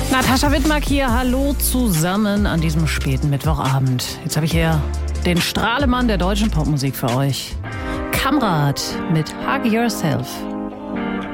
Natascha Wittmark hier, hallo zusammen an diesem späten Mittwochabend. Jetzt habe ich hier den Strahlemann der deutschen Popmusik für euch. Kamrat mit Hug Yourself.